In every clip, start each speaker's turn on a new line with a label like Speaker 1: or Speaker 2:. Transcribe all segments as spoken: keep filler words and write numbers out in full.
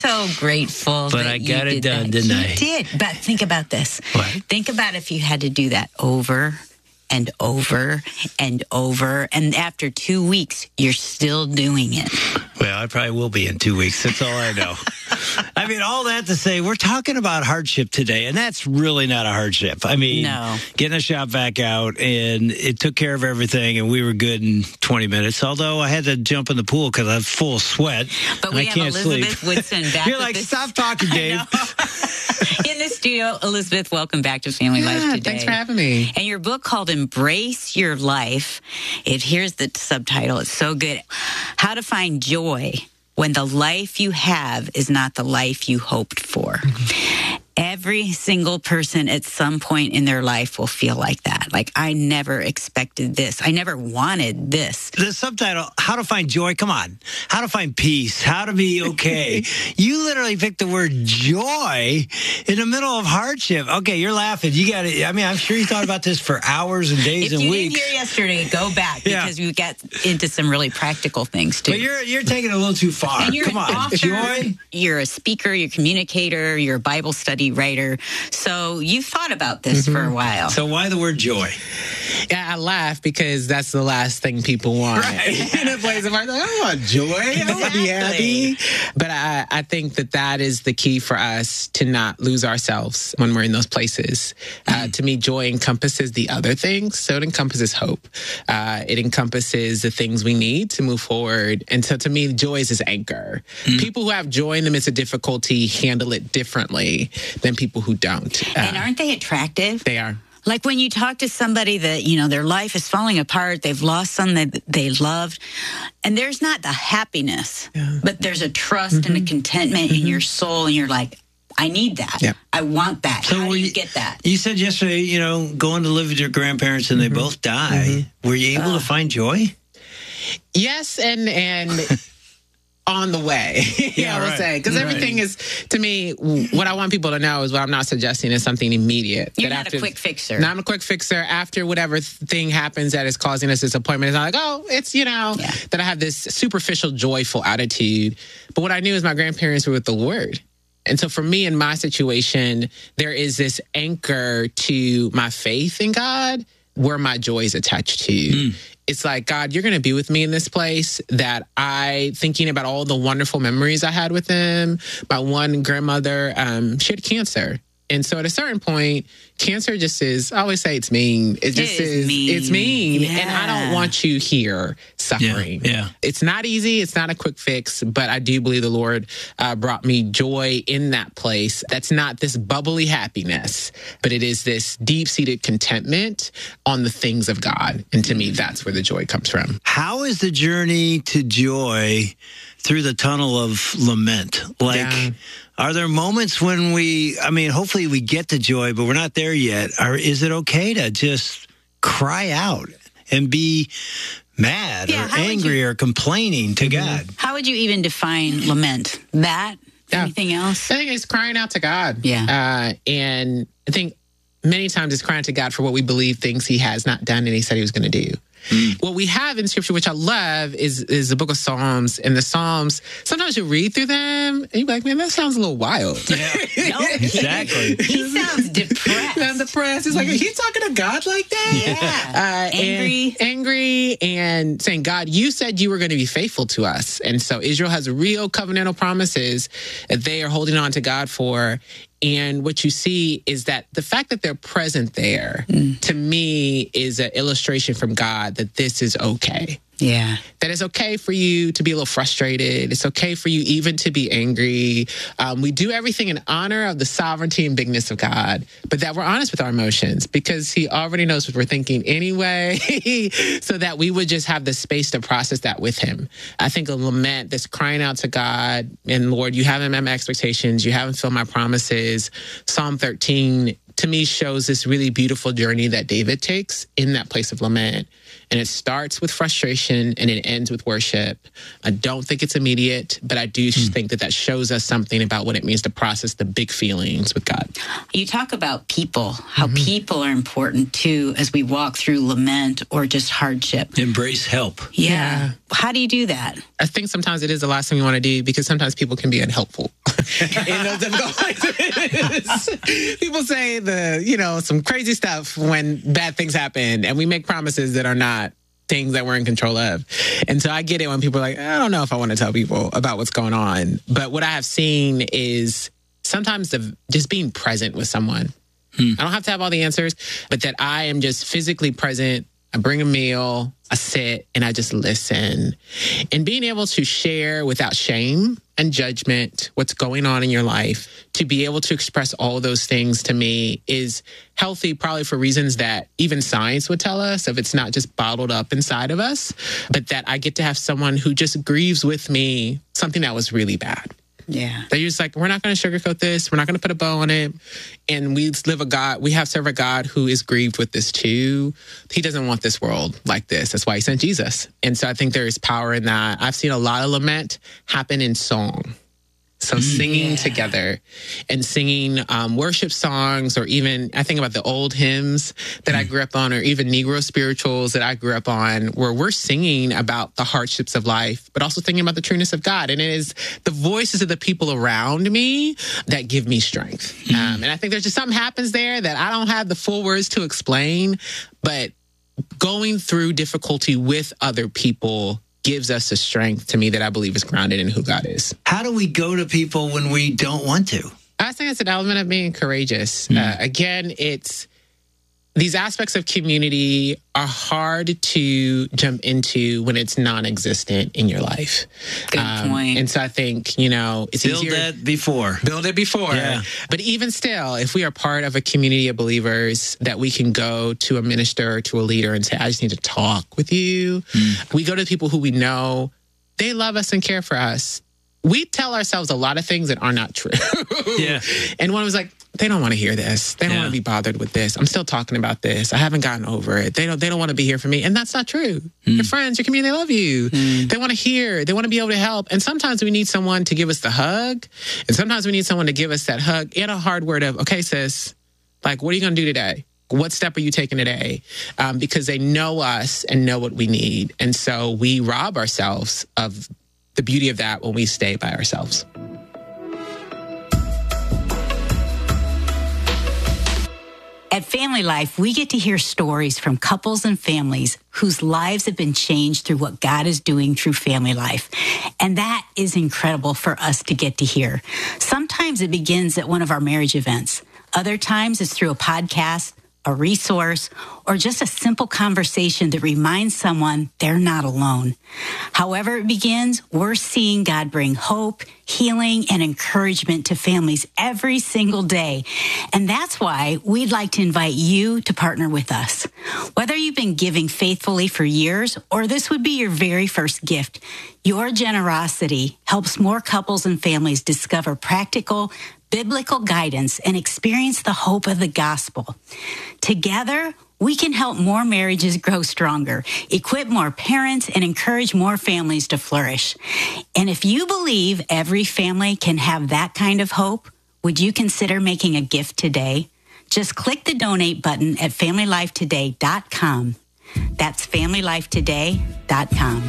Speaker 1: So grateful.
Speaker 2: But
Speaker 1: that
Speaker 2: I got
Speaker 1: you
Speaker 2: it
Speaker 1: did
Speaker 2: done,
Speaker 1: that.
Speaker 2: didn't
Speaker 1: you
Speaker 2: I?
Speaker 1: did. But think about this.
Speaker 2: What?
Speaker 1: Think about if you had to do that over and over and over. And after two weeks, you're still doing it.
Speaker 2: Well, I probably will be in two weeks. That's all I know. I mean, all that to say, we're talking about hardship today, and that's really not a hardship. I mean,
Speaker 1: No.
Speaker 2: getting a shot back out, and it took care of everything, and we were good in twenty minutes, although I had to jump in the pool because I'm full of sweat.
Speaker 1: But
Speaker 2: and
Speaker 1: we
Speaker 2: I
Speaker 1: have
Speaker 2: can't
Speaker 1: Elizabeth
Speaker 2: sleep.
Speaker 1: Woodson back.
Speaker 2: You're
Speaker 1: with
Speaker 2: like,
Speaker 1: this-
Speaker 2: stop talking, Dave.
Speaker 1: In the studio, Elizabeth, welcome back to Family Life
Speaker 3: Yeah,
Speaker 1: today.
Speaker 3: thanks for having me.
Speaker 1: And your book called Embrace Your Life. It here's the subtitle. It's so good. How to find joy when the life you have is not the life you hoped for. Mm-hmm. Every single person at some point in their life will feel like that. Like, I never expected this. I never wanted this.
Speaker 2: The subtitle, How to Find Joy. Come on. How to find peace. How to be okay. You literally picked the word joy in the middle of hardship. Okay, you're laughing. You got it. I mean, I'm sure you thought about this for hours and days
Speaker 1: If
Speaker 2: and
Speaker 1: you
Speaker 2: weeks.
Speaker 1: didn't hear yesterday, go back
Speaker 2: Yeah.
Speaker 1: because we got into some really practical things too.
Speaker 2: But you're you're taking it a little too far.
Speaker 1: And you're
Speaker 2: Come
Speaker 1: an
Speaker 2: on.
Speaker 1: author,
Speaker 2: Joy.
Speaker 1: You're a speaker, you're a communicator, you're a Bible study writer. So you thought about this
Speaker 3: Mm-hmm.
Speaker 1: for a while.
Speaker 2: So why the word joy?
Speaker 3: Yeah, I laugh because that's the last thing people want.
Speaker 2: Right.
Speaker 3: In a place of art, like, I want joy. I want to be happy. But I, I think that that is the key for us to not lose ourselves when we're in those places. Uh, to me, joy encompasses the other things. So it encompasses hope. Uh, it encompasses the things we need to move forward. And so to me, joy is this anchor. Mm. People who have joy in the midst of difficulty handle it differently than people who don't. Uh,
Speaker 1: And aren't they attractive?
Speaker 3: they are.
Speaker 1: Like when you talk to somebody that, you know, their life is falling apart, they've lost someone that they loved, and there's not the happiness, yeah. but there's a trust mm-hmm. and a contentment mm-hmm. in your soul, and you're like, I need that.
Speaker 3: Yeah.
Speaker 1: I want that.
Speaker 2: So
Speaker 1: How do you,
Speaker 2: you
Speaker 1: get that?
Speaker 2: You said yesterday, you know, going to live with your grandparents and
Speaker 3: mm-hmm.
Speaker 2: they both die. Mm-hmm. Were you able uh, to find joy?
Speaker 3: Yes, and and on the way, yeah, I would right. say. Because right. everything is, to me, what I want people to know is what I'm not suggesting is something immediate.
Speaker 1: You're
Speaker 3: that
Speaker 1: not
Speaker 3: after,
Speaker 1: a quick fixer.
Speaker 3: Not a quick fixer. After whatever thing happens that is causing us disappointment, it's not like, oh, it's, you know, yeah. that I have this superficial, joyful attitude. But what I knew is my grandparents were with the Lord. And so for me, in my situation, there is this anchor to my faith in God where my joy is attached to. Mm. It's like, God, you're going to be with me in this place that I, thinking about all the wonderful memories I had with them. My one grandmother, um, she had cancer. And so at a certain point, cancer just is, I always say it's mean. It just
Speaker 1: it is,
Speaker 3: is,
Speaker 1: mean.
Speaker 3: it's mean.
Speaker 1: Yeah.
Speaker 3: And I don't want you here suffering.
Speaker 2: Yeah, yeah.
Speaker 3: It's not easy. It's not a quick fix, but I do believe the Lord uh, brought me joy in that place. That's not this bubbly happiness, but it is this deep-seated contentment on the things of God. And to me, that's where the joy comes from.
Speaker 2: How is the journey to joy through the tunnel of lament? Like, yeah. Are there moments when we, I mean, hopefully we get to joy, but we're not there yet. Or is it okay to just cry out and be mad yeah, or angry you, or complaining to mm-hmm. God?
Speaker 1: How would you even define lament? That? Yeah. Anything else?
Speaker 3: I think it's crying out to God.
Speaker 1: Yeah.
Speaker 3: Uh, and I think many times it's crying to God for what we believe things he has not done and he said he was going to do. Mm. What we have in Scripture, which I love, is is the book of Psalms. And the Psalms, sometimes you read through them, and you're like, man, that sounds a little wild.
Speaker 2: Yeah, no, exactly.
Speaker 1: He sounds depressed.
Speaker 3: I'm depressed. It's like, are you talking to God like that?
Speaker 1: Yeah.
Speaker 3: Uh,
Speaker 1: angry.
Speaker 3: And, angry and saying, God, you said you were going to be faithful to us. And so Israel has real covenantal promises that they are holding on to God for. And what you see is that the fact that they're present there, mm. to me, is an illustration from God that this is okay.
Speaker 1: Yeah.
Speaker 3: That it's okay for you to be a little frustrated. It's okay for you even to be angry. Um, we do everything in honor of the sovereignty and bigness of God, but that we're honest with our emotions because he already knows what we're thinking anyway, so that we would just have the space to process that with him. I think a lament that's crying out to God and Lord, you haven't met my expectations. You haven't filled my promises. Psalm thirteen to me shows this really beautiful journey that David takes in that place of lament. And it starts with frustration and it ends with worship. I don't think it's immediate, but I do mm. think that that shows us something about what it means to process the big feelings with God.
Speaker 1: You talk about people, how mm-hmm. people are important too as we walk through lament or just hardship.
Speaker 2: Embrace help.
Speaker 1: Yeah. yeah. how do you do that?
Speaker 3: I think sometimes it is the last thing we want to do because sometimes people can be unhelpful. In those difficult places. People say the, you know, some crazy stuff when bad things happen and we make promises that are not things that we're in control of. And so I get it when people are like, I don't know if I want to tell people about what's going on. But what I have seen is sometimes the, just being present with someone. Hmm. I don't have to have all the answers, but that I am just physically present. I bring a meal, I sit, and I just listen. And being able to share without shame and judgment what's going on in your life, to be able to express all those things to me is healthy, probably for reasons that even science would tell us, if it's not just bottled up inside of us, but that I get to have someone who just grieves with me something that was really bad.
Speaker 1: Yeah.
Speaker 3: They're just like, we're not going to sugarcoat this. We're not going to put a bow on it. And we live a God, we have serve a God who is grieved with this too. He doesn't want this world like this. That's why he sent Jesus. And so I think there is power in that. I've seen a lot of lament happen in song. So singing yeah. together and singing um, worship songs, or even I think about the old hymns that mm. I grew up on, or even Negro spirituals that I grew up on, where we're singing about the hardships of life, but also thinking about the trueness of God. And it is the voices of the people around me that give me strength. Mm. Um, and I think there's just something happens there that I don't have the full words to explain, but going through difficulty with other people gives us a strength to me that I believe is grounded in who God is.
Speaker 2: How do we go to people when we don't want to?
Speaker 3: I think it's an element of being courageous. Mm. Uh, again, it's these aspects of community are hard to jump into when it's non-existent in your life.
Speaker 1: Good um, point.
Speaker 3: And so I think, you know, it's
Speaker 2: build
Speaker 3: easier.
Speaker 2: Build that before.
Speaker 3: Build it before.
Speaker 2: Yeah.
Speaker 3: But even still, if we are part of a community of believers, that we can go to a minister, to a leader and say, I just need to talk with you. Mm. We go to people who we know, they love us and care for us. We tell ourselves a lot of things that are not true.
Speaker 2: Yeah.
Speaker 3: And one was like, they don't want to hear this. They don't
Speaker 2: yeah.
Speaker 3: want to be bothered with this. I'm still talking about this. I haven't gotten over it. They don't they don't want to be here for me. And that's not true. Mm. Your friends, your community, they love you. Mm. They want to hear. They want to be able to help. And sometimes we need someone to give us the hug. And sometimes we need someone to give us that hug and a hard word of, okay, sis, like, what are you going to do today? What step are you taking today? Um, because they know us and know what we need. And so we rob ourselves of the beauty of that when we stay by ourselves.
Speaker 1: At Family Life, we get to hear stories from couples and families whose lives have been changed through what God is doing through Family Life. And that is incredible for us to get to hear. Sometimes it begins at one of our marriage events. Other times it's through a podcast, a resource, or just a simple conversation that reminds someone they're not alone. However it begins, we're seeing God bring hope, healing, and encouragement to families every single day. And that's why we'd like to invite you to partner with us. Whether you've been giving faithfully for years or this would be your very first gift, your generosity helps more couples and families discover practical, biblical guidance and experience the hope of the gospel. Together, we can help more marriages grow stronger, equip more parents, and encourage more families to flourish. And if you believe every family can have that kind of hope, would you consider making a gift today? Just click the donate button at family life today dot com. That's family life today dot com.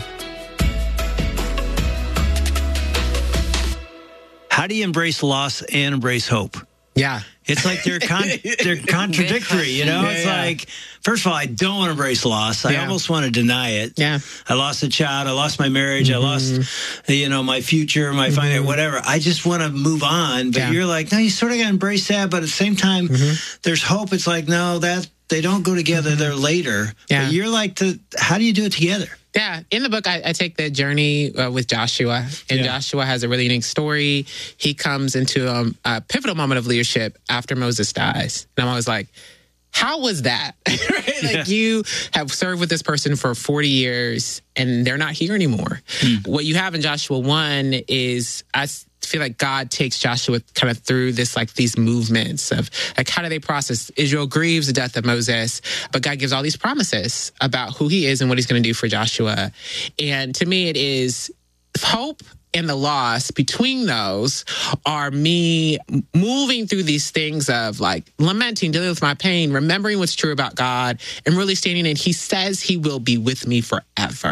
Speaker 2: How do you embrace loss and embrace hope?
Speaker 3: Yeah.
Speaker 2: It's like they're con- they're contradictory, you know?
Speaker 3: Yeah,
Speaker 2: it's
Speaker 3: yeah.
Speaker 2: like, first of all, I don't want to embrace loss. I
Speaker 3: Yeah.
Speaker 2: almost want to deny it.
Speaker 3: Yeah.
Speaker 2: I lost a child. I lost my marriage.
Speaker 3: Mm-hmm.
Speaker 2: I lost, you know, my future, my mm-hmm. finance, whatever. I just want to move on. But
Speaker 3: Yeah.
Speaker 2: you're like, no, you sort of got to embrace that. But at the same time,
Speaker 3: Mm-hmm.
Speaker 2: there's hope. It's like, no, that they don't go together.
Speaker 3: Mm-hmm.
Speaker 2: They're later.
Speaker 3: Yeah.
Speaker 2: But you're like, the, how do you do it together?
Speaker 3: Yeah, in the book, I, I take the journey uh, with Joshua, and
Speaker 2: Yeah.
Speaker 3: Joshua has a really unique story. He comes into um, a pivotal moment of leadership after Moses dies. And I'm always like, how was that? Right? Like,
Speaker 2: Yeah.
Speaker 3: you have served with this person for forty years, and they're not here anymore. Mm. What you have in Joshua one is, I feel like God takes Joshua kind of through this, like these movements of like, how do they process? Israel grieves the death of Moses, but God gives all these promises about who he is and what he's going to do for Joshua. And to me, it is hope and the loss between those are me moving through these things of like lamenting, dealing with my pain, remembering what's true about God, and really standing in, he says he will be with me forever.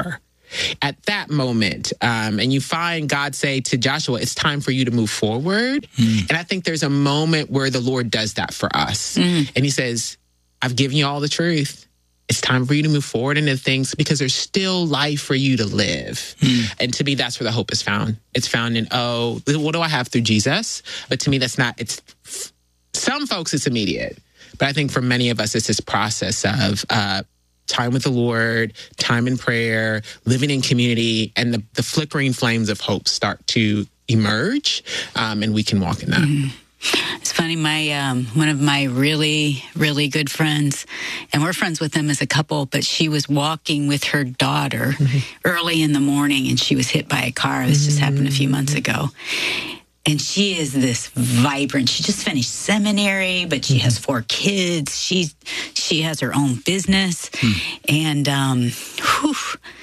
Speaker 3: At that moment, um, and you find God say to Joshua, it's time for you to move forward. Mm. And I think there's a moment where the Lord does that for us. Mm. And he says, I've given you all the truth. It's time for you to move forward into things because there's still life for you to live. Mm. And to me, that's where the hope is found. It's found in, oh, what do I have through Jesus? But to me, that's not, it's, some folks, it's immediate. But I think for many of us, it's this process of, uh, time with the Lord, time in prayer, living in community, and the, the flickering flames of hope start to emerge, um, and we can walk in that. Mm.
Speaker 1: It's funny, my um, one of my really, really good friends, and we're friends with them as a couple, but she was walking with her daughter mm-hmm. early in the morning, and she was hit by a car. This mm-hmm. just happened a few months ago. And she is this vibrant. She just finished seminary, but she mm-hmm. has four kids. She she has her own business, mm. and um, whew,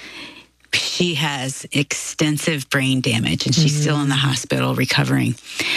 Speaker 1: she has extensive brain damage, and she's mm-hmm. still in the hospital recovering.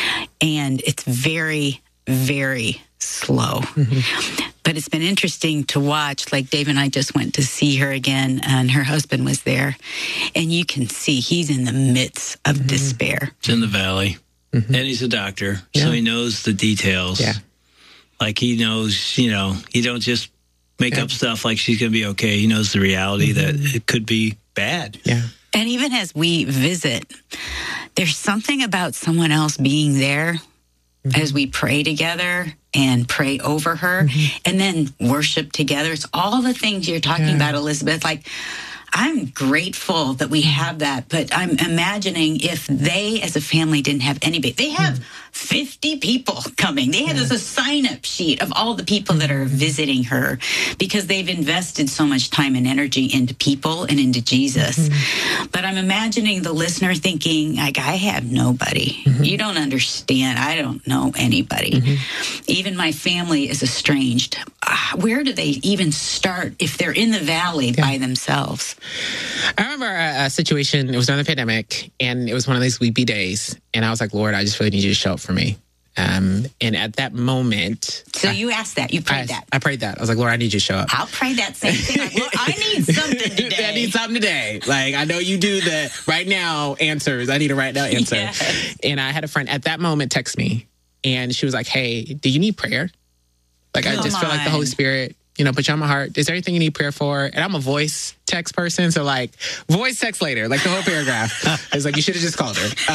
Speaker 1: And it's very, very slow. Mm-hmm. But it's been interesting to watch. Like Dave and I just went to see her again, and her husband was there, and you can see he's in the midst of mm-hmm. despair.
Speaker 2: It's in the valley. Mm-hmm. And he's a doctor, yeah. so he knows the details.
Speaker 3: Yeah.
Speaker 2: Like he knows, you know, you don't just make yeah. up stuff like she's going to be okay. He knows the reality mm-hmm. that it could be bad.
Speaker 3: Yeah.
Speaker 1: And even as we visit, there's something about someone else being there mm-hmm. as we pray together and pray over her mm-hmm. and then worship together. It's all the things you're talking yeah. about, Elizabeth. Like, I'm grateful that we have that, but I'm imagining if they as a family didn't have anybody. They have mm. fifty people coming. They have yeah. this a sign-up sheet of all the people that are visiting her because they've invested so much time and energy into people and into Jesus. Mm-hmm. But I'm imagining the listener thinking, like, I have nobody. Mm-hmm. You don't understand. I don't know anybody. Mm-hmm. Even my family is estranged. Uh, where do they even start if they're in the valley yeah. by themselves?
Speaker 3: I remember a, a situation, it was during the pandemic, and it was one of these weepy days. And I was like, Lord, I just really need you to show up for me. Um, and at that moment...
Speaker 1: So I, you asked that, you prayed
Speaker 3: I,
Speaker 1: that.
Speaker 3: I prayed that. I was like, Lord, I need you to show up.
Speaker 1: I'll pray that same thing. Like, Lord, I need something today.
Speaker 3: I need something today. Like, I know you do the right now answers. I need a right now answer. Yes. And I had a friend at that moment text me, and she was like, hey, do you need prayer? Like, Come I just on. feel like the Holy Spirit... you know, put you on my heart. Is there anything you need prayer for? And I'm a voice text person. So like voice text later, like the whole paragraph. It's like, you should have just called her.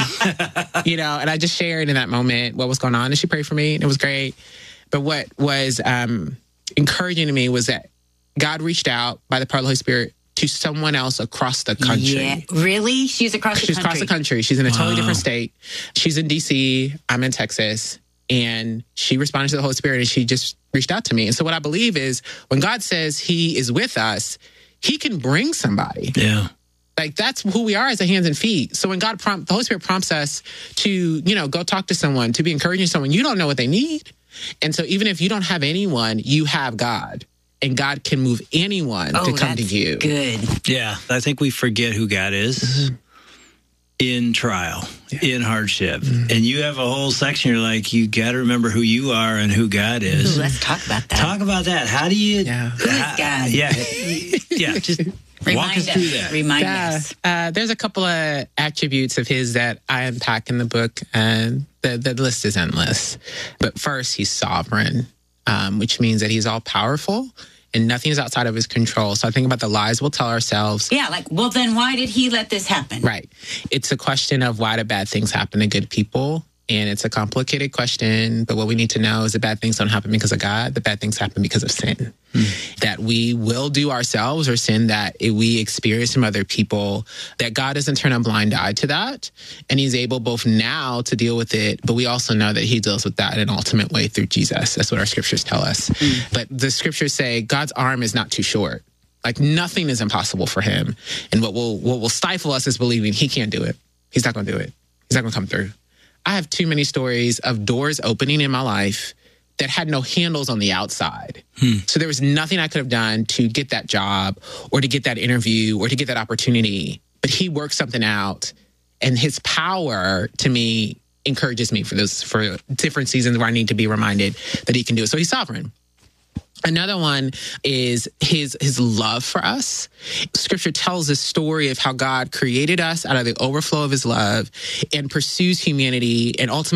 Speaker 3: Um, you know, and I just shared in that moment what was going on. And she prayed for me and it was great. But what was um, encouraging to me was that God reached out by the power of the Holy Spirit to someone else across the country.
Speaker 1: Yeah, really? She's across the
Speaker 3: She's
Speaker 1: country?
Speaker 3: She's across the country. She's in a totally wow. different state. She's in D C. I'm in Texas. And she responded to the Holy Spirit and she just reached out to me. And so what I believe is when God says he is with us, he can bring somebody.
Speaker 2: Yeah.
Speaker 3: Like that's who we are as a hands and feet. So when God prompt, the Holy Spirit prompts us to, you know, go talk to someone, to be encouraging someone, you don't know what they need. And so even if you don't have anyone, you have God. And God can move anyone
Speaker 1: oh,
Speaker 3: to come
Speaker 1: that's
Speaker 3: to you.
Speaker 1: Good.
Speaker 2: Yeah. I think we forget who God is. Mm-hmm. In trial, yeah. in hardship. Mm-hmm. And you have a whole section, you're like, you got to remember who you are and who God is.
Speaker 1: Ooh, let's talk about that.
Speaker 2: Talk about that. How do you...
Speaker 3: Yeah.
Speaker 1: Who is God?
Speaker 2: Yeah, yeah. Just
Speaker 1: Remind
Speaker 2: walk us, us through that.
Speaker 1: Remind
Speaker 3: yeah.
Speaker 1: us.
Speaker 3: Uh, there's a couple of attributes of his that I unpack in the book, and the, the list is endless. But first, he's sovereign, um, which means that he's all powerful. And nothing is outside of his control. So I think about the lies we'll tell ourselves.
Speaker 1: Yeah, like, well, then why did he let this happen?
Speaker 3: Right. It's a question of why do bad things happen to good people? And it's a complicated question. But what we need to know is that bad things don't happen because of God. The bad things happen because of sin. Hmm. That we will do ourselves or sin that we experience from other people. That God doesn't turn a blind eye to that. And he's able both now to deal with it. But we also know that he deals with that in an ultimate way through Jesus. That's what our scriptures tell us. Hmm. But the scriptures say God's arm is not too short. Like nothing is impossible for him. And what will what will stifle us is believing he can't do it. He's not going to do it. He's not going to come through. I have too many stories of doors opening in my life that had no handles on the outside. Hmm. So there was nothing I could have done to get that job or to get that interview or to get that opportunity. But he worked something out. And his power, to me, encourages me for those for different seasons where I need to be reminded that he can do it. So he's sovereign. Another one is his his love for us. Scripture tells this story of how God created us out of the overflow of his love and pursues humanity and ultimately